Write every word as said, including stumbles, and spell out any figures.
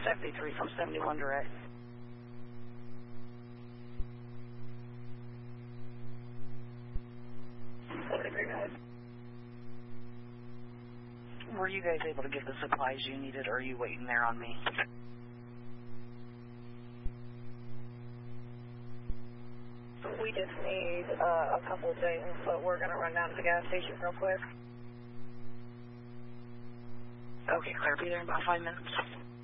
seventy-three from seventy-one direct. seventy-three, go ahead. Were you guys able to get the supplies you needed, or are you waiting there on me? We just need uh, a couple of things, but we're going to run down to the gas station real quick. Okay, Claire, be there in about five minutes.